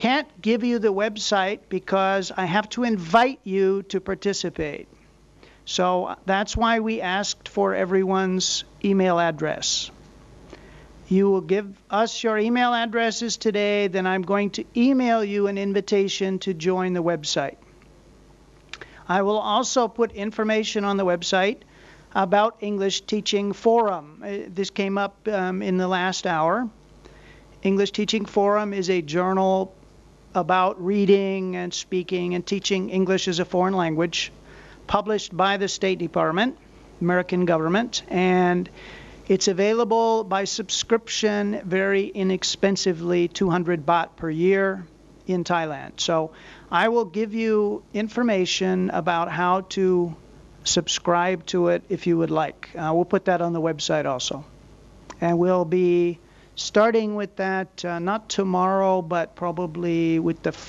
Can't give you the website because I have to invite you to participate. So that's why we asked for everyone's email address. You will give us your email addresses today, then I'm going to email you an invitation to join the website. I will also put information on the website about English Teaching Forum. This came up in the last hour. English Teaching Forum is a journal about reading and speaking and teaching English as a foreign language, published by the State Department, American government, and it's available by subscription very inexpensively, 200 baht per year in Thailand. So I will give you information about how to subscribe to it if you would like. We'll put that on the website also. And we'll be starting with that not tomorrow, but probably with the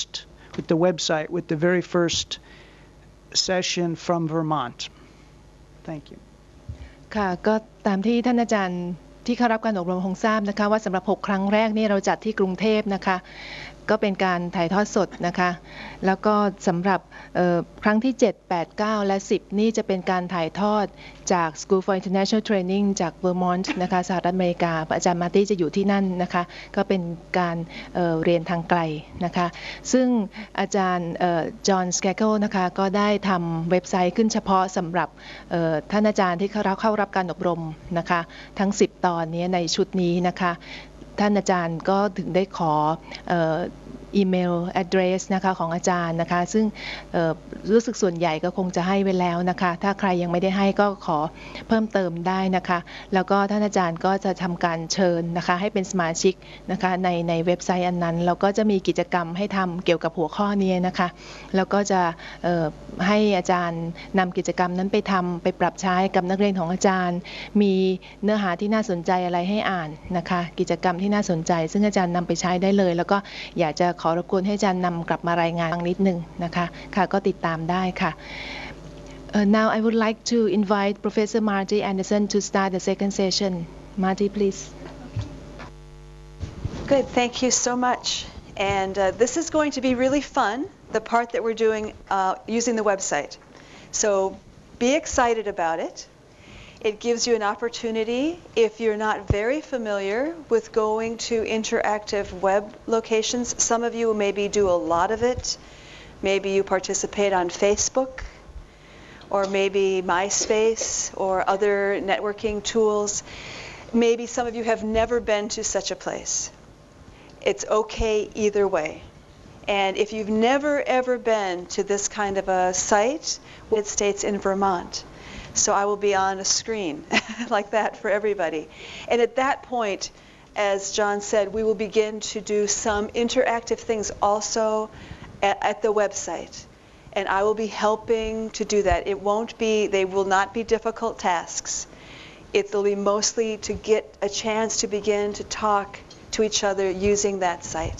website, with the very first session from Vermont. Thank you. ค่ะก็ตามที่ท่านอาจารย์ที่เข้ารับการอบรมคงทราบนะคะว่าสำหรับ6ครั้งแรกนี่เราจัดที่กรุงเทพนะคะก็เป็นการถ่ายทอดสดนะคะแล้วก็สำหรับครั้งที่7 8 9 และ 10นี่จะเป็นการถ่ายทอดจาก School for International Training จาก Vermont นะคะสหรัฐอเมริกาอาจารย์มาร์ตี้จะอยู่ที่นั่นนะคะก็เป็นการเรียนทางไกลนะคะซึ่งอาจารย์จอห์นสแกเกิลนะคะก็ได้ทำเว็บไซต์ขึ้นเฉพาะสำหรับท่านอาจารย์ที่เข้ารับการอบรมนะคะทั้ง10ตอนนี้ในชุดนี้นะคะท่านอาจารย์ก็ถึงได้ขออีเมล address นะคะของอาจารย์นะคะซึ่งรู้สึกส่วนใหญ่ก็คงจะให้ไว้แล้วนะคะถ้าใครยังไม่ได้ให้ก็ขอเพิ่มเติมได้นะคะแล้วก็ท่านอาจารย์ก็จะทำการเชิญนะคะให้เป็นสมาชิกนะคะในเว็บไซต์อันนั้นแล้วก็จะมีกิจกรรมให้ทำเกี่ยวกับหัวข้อนี้นะคะแล้วก็จะให้อาจารย์นำกิจกรรมนั้นไปปรับใช้กับนักเรียนของอาจารย์มีเนื้อหาที่น่าสนใจอะไรให้อ่านนะคะกิจกรรมที่น่าสนใจซึ่งอาจารย์นำไปใช้ได้เลยแล้วก็อยากจะขอรบกวนให้อาจารย์นำกลับมารายงานนิดนึงนะคะค่ะก็ติดตามได้ค่ะ Now I would like to invite Professor Marty Anderson to start the second session. Marty, please. Good, thank you so much. And this is going to be really fun, the part that we're doing using the website. So be excited about it. It gives you an opportunity, if you're not very familiar with going to interactive web locations. Some of you maybe do a lot of it. Maybe you participate on Facebook, or maybe MySpace, or other networking tools. Maybe some of you have never been to such a place. It's okay either way. And if you've never ever been to this kind of a site, United States in Vermont, so I will be on a screen like that for everybody. And at that point, as John said, we will begin to do some interactive things also at the website. And I will be helping to do that. They will not be difficult tasks. It'll be mostly to get a chance to begin to talk to each other using that site.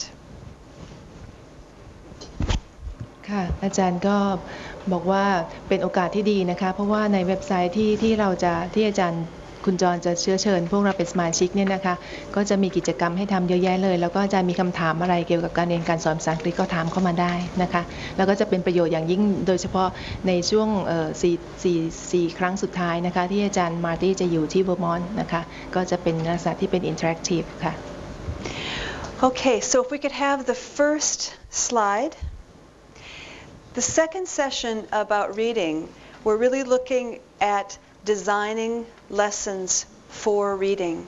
ค่ะอาจารย์ก็บอกว่าเป็นโอกาสที่ดีนะคะเพราะว่าในเว็บไซต์ที่อาจารย์คุณจรจะเชิญพวกเราเป็นสมาชิกเนี่ยนะคะก็จะมีกิจกรรมให้ทำเยอะแยะเลยแล้วก็อาจารย์มีคำถามอะไรเกี่ยวกับการเรียนการสอนภาษาอังกฤษก็ถามเข้ามาได้นะคะแล้วก็จะเป็นประโยชน์อย่างยิ่งโดยเฉพาะในช่วง4ครั้งสุดท้ายนะคะที่อาจารย์มาร์ตี้จะอยู่ที่เวอร์มอนต์นะคะก็จะเป็นลักษณะที่เป็นอินเทอร์แอคทีฟค่ะ Okay, so if we could have the first slide. The second session about reading, we're really looking at designing lessons for reading.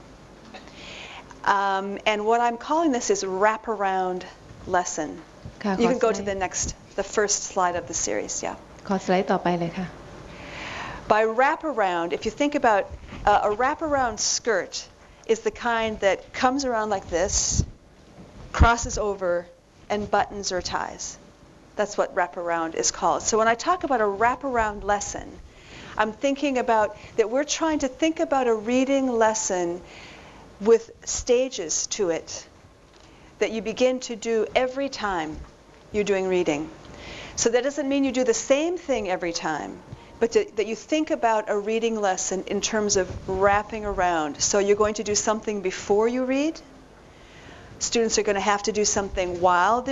And what I'm calling this is wraparound lesson. You can go to the first slide of the series, yeah. ขอสไลด์ต่อไปเลยค่ะ By wraparound, if you think about a wraparound skirt is the kind that comes around like this, crosses over, and buttons or ties. That's what wraparound is called. So when I talk about a wraparound lesson, I'm thinking about that we're trying to think about a reading lesson with stages to it that you begin to do every time you're doing reading. So that doesn't mean you do the same thing every time, but that you think about a reading lesson in terms of wrapping around. So you're going to do something before you read, Students are going to have to do something while they're